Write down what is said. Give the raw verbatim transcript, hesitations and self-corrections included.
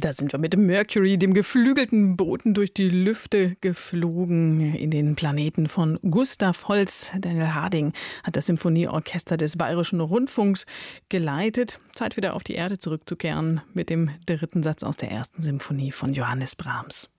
Da sind wir mit dem Mercury, dem geflügelten Boten, durch die Lüfte geflogen in den Planeten von Gustav Holst. Daniel Harding hat das Symphonieorchester des Bayerischen Rundfunks geleitet. Zeit wieder auf die Erde zurückzukehren mit dem dritten Satz aus der ersten Symphonie von Johannes Brahms.